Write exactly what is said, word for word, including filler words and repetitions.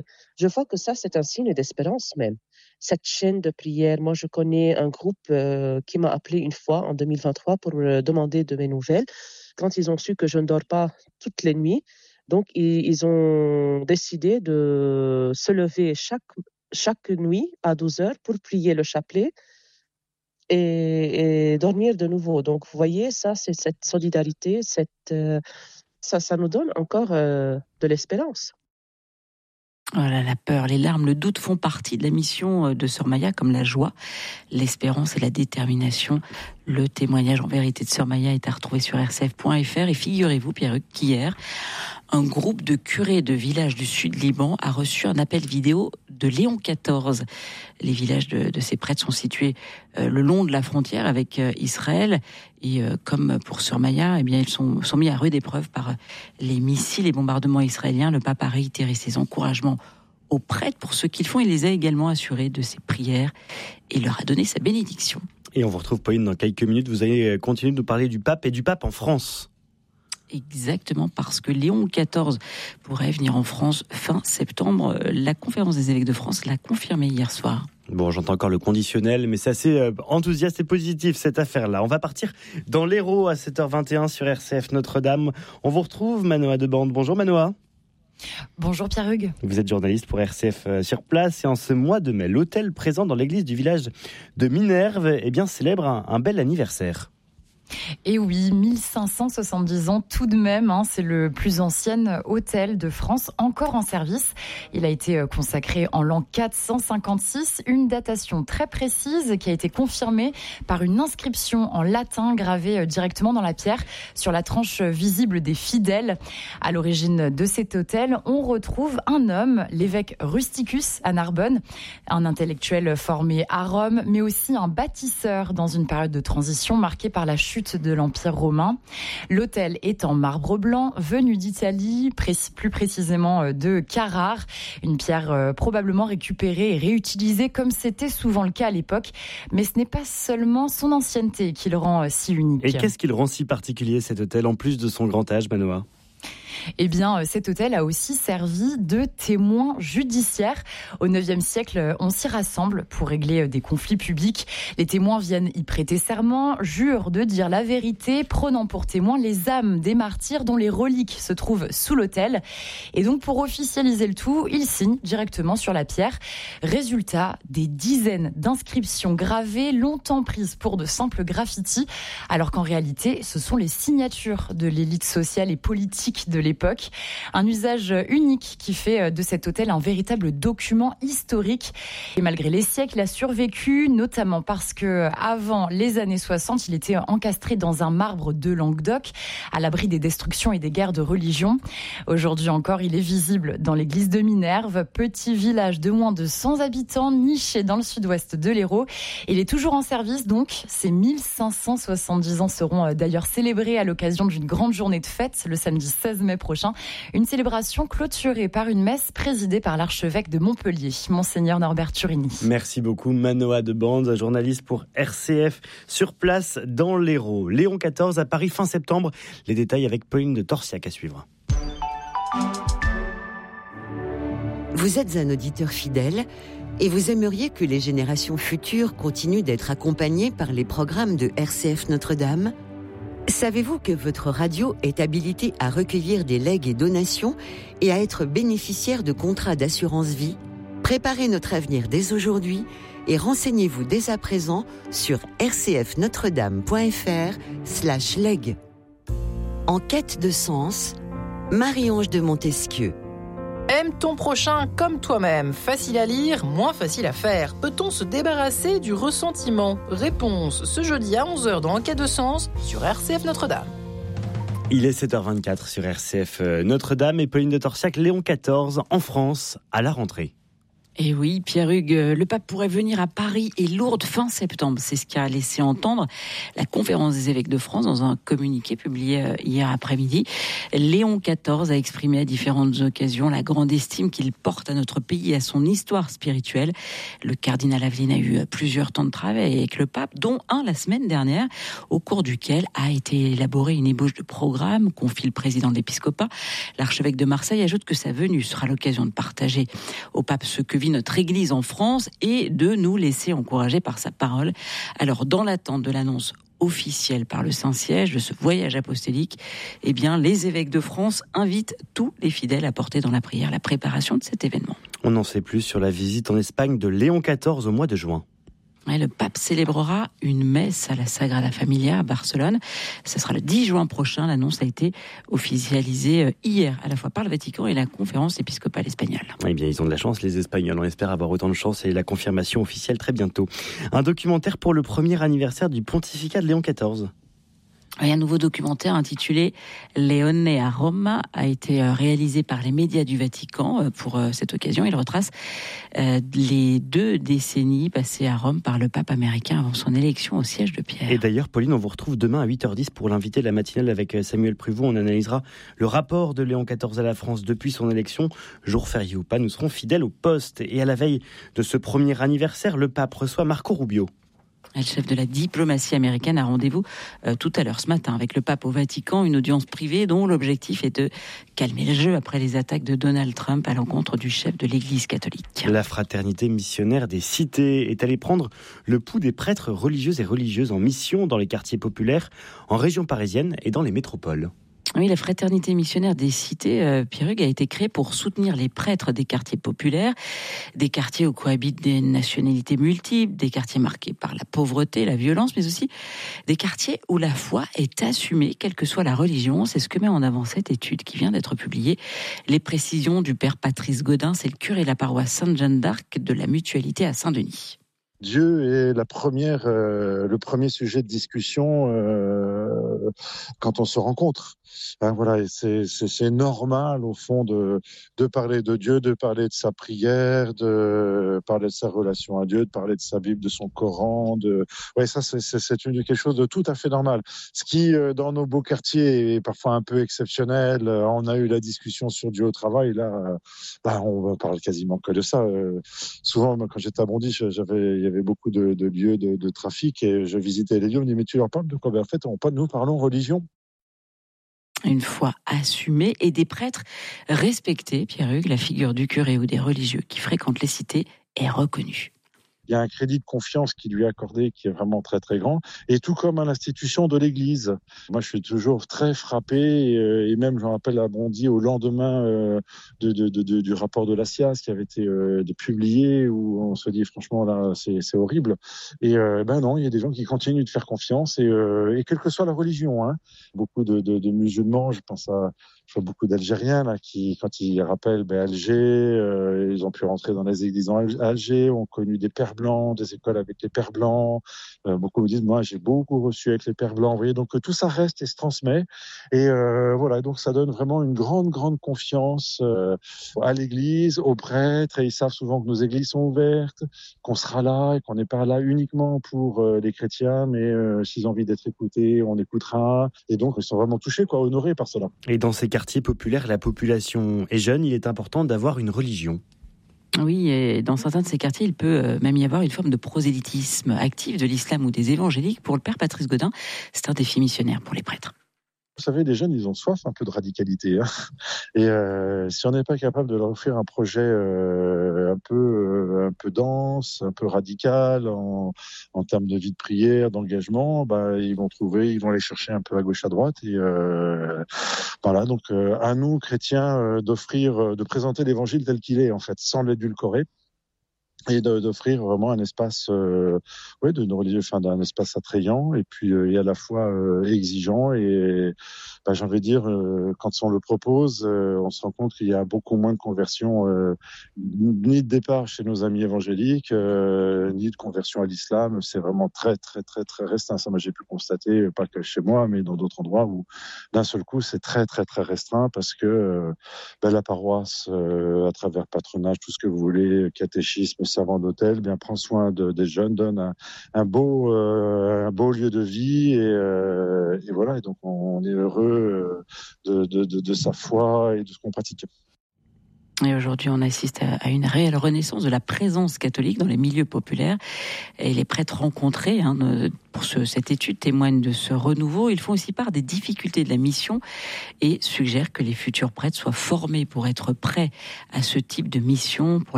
Je vois que ça, c'est un signe d'espérance même. Cette chaîne de prière, moi je connais un groupe euh, qui m'a appelé une fois en deux mille vingt-trois pour me demander de mes nouvelles. Quand ils ont su que je ne dors pas toutes les nuits, donc ils, ils ont décidé de se lever chaque, chaque nuit à douze heures pour prier le chapelet et, et dormir de nouveau. Donc vous voyez, ça c'est cette solidarité, cette, euh, ça, ça nous donne encore euh, de l'espérance. Voilà, la peur, les larmes, le doute font partie de la mission de Sœur Maya, comme la joie, l'espérance et la détermination. Le témoignage en vérité de Sœur Maya est à retrouver sur r c f point f r. Et figurez-vous, Pierre-Hugues, qu'hier, un groupe de curés de villages du sud Liban a reçu un appel vidéo de Léon quatorze. Les villages de, de ces prêtres sont situés euh, le long de la frontière avec euh, Israël. Et euh, comme pour Sœur Maya, eh bien, ils sont, sont mis à rude épreuve par les missiles et bombardements israéliens. Le pape a réitéré ses encouragements aux prêtres pour ce qu'ils font. Il les a également assurés de ses prières et leur a donné sa bénédiction. Et on vous retrouve, Pauline, dans quelques minutes. Vous allez continuer de nous parler du pape et du pape en France. Exactement, parce que Léon quatorze pourrait venir en France fin septembre. La conférence des évêques de France l'a confirmé hier soir. Bon, j'entends encore le conditionnel, mais c'est assez enthousiaste et positif cette affaire-là. On va partir dans l'Hérault à sept heures vingt et un sur R C F Notre-Dame. On vous retrouve, Manoa Debande. Bonjour Manoa. Bonjour Pierre-Hugues. Vous êtes journaliste pour R C F sur place et en ce mois de mai, l'hôtel présent dans l'église du village de Minerve eh bien, célèbre un, un bel anniversaire. Et oui, mille cinq cent soixante-dix ans tout de même, hein, c'est le plus ancien hôtel de France encore en service. Il a été consacré en l'an quatre cent cinquante-six, une datation très précise qui a été confirmée par une inscription en latin gravée directement dans la pierre sur la tranche visible des fidèles. À l'origine de cet hôtel, on retrouve un homme, l'évêque Rusticus à Narbonne, un intellectuel formé à Rome, mais aussi un bâtisseur dans une période de transition marquée par la chute de l'Empire romain. L'hôtel est en marbre blanc, venu d'Italie, plus précisément de Carrare, une pierre probablement récupérée et réutilisée comme c'était souvent le cas à l'époque. Mais ce n'est pas seulement son ancienneté qui le rend si unique. Et qu'est-ce qui le rend si particulier, cet hôtel, en plus de son grand âge, Manoa ? Eh bien, cet hôtel a aussi servi de témoin judiciaire. Au neuvième siècle, on s'y rassemble pour régler des conflits publics. Les témoins viennent y prêter serment, jurent de dire la vérité, prenant pour témoins les âmes des martyrs dont les reliques se trouvent sous l'autel. Et donc, pour officialiser le tout, ils signent directement sur la pierre. Résultat, des dizaines d'inscriptions gravées, longtemps prises pour de simples graffitis, alors qu'en réalité, ce sont les signatures de l'élite sociale et politique de l'époque. Un usage unique qui fait de cet hôtel un véritable document historique. Et malgré les siècles, il a survécu, notamment parce que avant les années soixante, il était encastré dans un marbre de Languedoc, à l'abri des destructions et des guerres de religion. Aujourd'hui encore, il est visible dans l'église de Minerve, petit village de moins de cent habitants, niché dans le sud-ouest de l'Hérault. Il est toujours en service, donc. Ces mille cinq cent soixante-dix ans seront d'ailleurs célébrés à l'occasion d'une grande journée de fête, le samedi seize mai prochain. Une célébration clôturée par une messe présidée par l'archevêque de Montpellier, Monseigneur Norbert Turini. Merci beaucoup Manoa Debande, journaliste pour R C F sur place dans l'Hérault. Léon quatorze à Paris fin septembre. Les détails avec Pauline de Torsiac à suivre. Vous êtes un auditeur fidèle et vous aimeriez que les générations futures continuent d'être accompagnées par les programmes de R C F Notre-Dame ? Savez-vous que votre radio est habilitée à recueillir des legs et donations et à être bénéficiaire de contrats d'assurance vie ? Préparez notre avenir dès aujourd'hui et renseignez-vous dès à présent sur rcfnotredame.fr slash leg. En quête de sens, Marie-Ange de Montesquieu. Aime ton prochain comme toi-même. Facile à lire, moins facile à faire. Peut-on se débarrasser du ressentiment ? Réponse ce jeudi à onze heures dans Enquête de sens sur R C F Notre-Dame. Il est sept heures vingt-quatre sur R C F Notre-Dame et Pauline de Torsiac, Léon quatorze en France à la rentrée. Et oui, Pierre-Hugues, le pape pourrait venir à Paris et Lourdes fin septembre. C'est ce qu'a laissé entendre la conférence des évêques de France dans un communiqué publié hier après-midi. Léon quatorze a exprimé à différentes occasions la grande estime qu'il porte à notre pays et à son histoire spirituelle. Le cardinal Aveline a eu plusieurs temps de travail avec le pape, dont un la semaine dernière, au cours duquel a été élaborée une ébauche de programme, confie le président de l'épiscopat. L'archevêque de Marseille ajoute que sa venue sera l'occasion de partager au pape ce que vit notre Église en France et de nous laisser encourager par sa parole. Alors, dans l'attente de l'annonce officielle par le Saint-Siège de ce voyage apostolique, eh bien, les évêques de France invitent tous les fidèles à porter dans la prière la préparation de cet événement. On en sait plus sur la visite en Espagne de Léon quatorze au mois de juin. Et le pape célébrera une messe à la Sagrada Familia à Barcelone. Ce sera le dix juin prochain. L'annonce a été officialisée hier, à la fois par le Vatican et la conférence épiscopale espagnole. Eh bien, ils ont de la chance, les Espagnols. On espère avoir autant de chance et la confirmation officielle très bientôt. Un documentaire pour le premier anniversaire du pontificat de Léon quatorze. Et un nouveau documentaire intitulé Leone a Roma a été réalisé par les médias du Vatican pour cette occasion. Il retrace les deux décennies passées à Rome par le pape américain avant son élection au siège de Pierre. Et d'ailleurs, Pauline, on vous retrouve demain à huit heures dix pour l'inviter de la matinale avec Samuel Pruvot. On analysera le rapport de Léon quatorze à la France depuis son élection. Jour férié ou pas, nous serons fidèles au poste. Et à la veille de ce premier anniversaire, le pape reçoit Marco Rubio. Le chef de la diplomatie américaine a rendez-vous euh, tout à l'heure ce matin avec le pape au Vatican, une audience privée dont l'objectif est de calmer le jeu après les attaques de Donald Trump à l'encontre du chef de l'Église catholique. La fraternité missionnaire des cités est allée prendre le pouls des prêtres religieux et religieuses en mission dans les quartiers populaires, en région parisienne et dans les métropoles. Oui, la fraternité missionnaire des cités, euh, Pierre-Hugues, a été créée pour soutenir les prêtres des quartiers populaires, des quartiers où cohabitent des nationalités multiples, des quartiers marqués par la pauvreté, la violence, mais aussi des quartiers où la foi est assumée, quelle que soit la religion. C'est ce que met en avant cette étude qui vient d'être publiée. Les précisions du père Patrice Godin, c'est le curé de la paroisse Sainte-Jeanne d'Arc de la Mutualité à Saint-Denis. Dieu est la première, euh, le premier sujet de discussion euh, quand on se rencontre. Hein, voilà, et c'est, c'est, c'est normal au fond de, de parler de Dieu, de parler de sa prière, de parler de sa relation à Dieu, de parler de sa Bible, de son Coran. De... Ouais, ça c'est, c'est, c'est une, quelque chose de tout à fait normal. Ce qui, euh, dans nos beaux quartiers, est parfois un peu exceptionnel. Euh, on a eu la discussion sur Dieu au travail. Là, euh, bah, on parle quasiment que de ça. Euh, souvent, quand j'étais à Bondy, j'avais, il y avait beaucoup de, de lieux de, de trafic et je visitais les lieux. On me dit mais tu leur parles de quoi? Ben, en fait, on, nous parlons religion. Une foi assumée et des prêtres respectés. Pierre-Hugues, la figure du curé ou des religieux qui fréquentent les cités est reconnue. Il y a un crédit de confiance qui lui est accordé qui est vraiment très très grand, et tout comme à l'institution de l'Église. Moi je suis toujours très frappé, et, et même je me rappelle à Bondy au lendemain euh, de, de, de, de, du rapport de la C I A S qui avait été euh, de publié, où on se dit franchement là c'est, c'est horrible, et euh, ben non, il y a des gens qui continuent de faire confiance, et, euh, et quelle que soit la religion, hein. Beaucoup de, de, de musulmans, je pense à je vois beaucoup d'Algériens là, qui, quand ils rappellent ben, Alger, euh, ils ont pu rentrer dans les églises à Alger, ont connu des pères blancs, des écoles avec les pères blancs. Euh, beaucoup me disent, moi, j'ai beaucoup reçu avec les pères blancs. Vous voyez, donc tout ça reste et se transmet. Et euh, voilà, donc ça donne vraiment une grande, grande confiance euh, à l'Église, aux prêtres. Et ils savent souvent que nos églises sont ouvertes, qu'on sera là et qu'on n'est pas là uniquement pour euh, les chrétiens, mais euh, s'ils ont envie d'être écoutés, on écoutera. Et donc, ils sont vraiment touchés, quoi, honorés par cela. Et dans ces quartiers populaires, la population est jeune, il est important d'avoir une religion. Oui, et dans certains de ces quartiers, il peut même y avoir une forme de prosélytisme actif de l'islam ou des évangéliques. Pour le père Patrice Godin, c'est un défi missionnaire pour les prêtres. Vous savez, les jeunes, ils ont soif un peu de radicalité. Hein. Et euh, si on n'est pas capable de leur offrir un projet euh, un peu, euh, un peu dense, un peu radical en, en termes de vie de prière, d'engagement, bah, ils vont trouver, ils vont aller chercher un peu à gauche, à droite. Et euh, voilà, donc euh, à nous, chrétiens, euh, d'offrir, de présenter l'évangile tel qu'il est, en fait, sans l'édulcorer. et de, d'offrir vraiment un espace, euh, ouais, de nos religieux, enfin d'un espace attrayant et puis euh, et à la fois euh, exigeant et bah, j'ai envie de dire euh, quand on le propose, euh, on se rend compte qu'il y a beaucoup moins de conversions, euh, ni de départ chez nos amis évangéliques, euh, ni de conversion à l'islam. C'est vraiment très très très très restreint. Ça, moi j'ai pu constater, pas que chez moi, mais dans d'autres endroits où d'un seul coup c'est très très très restreint parce que euh, bah, la paroisse, euh, à travers patronage, tout ce que vous voulez, catéchisme, servant d'hôtel, bien prend soin de, des jeunes, donne un, un beau, euh, un beau lieu de vie et, euh, et voilà. Et donc on est heureux de, de, de, de sa foi et de ce qu'on pratique. Et aujourd'hui, on assiste à une réelle renaissance de la présence catholique dans les milieux populaires. Et les prêtres rencontrés hein, pour ce, cette étude témoignent de ce renouveau. Ils font aussi part des difficultés de la mission et suggèrent que les futurs prêtres soient formés pour être prêts à ce type de mission. Pour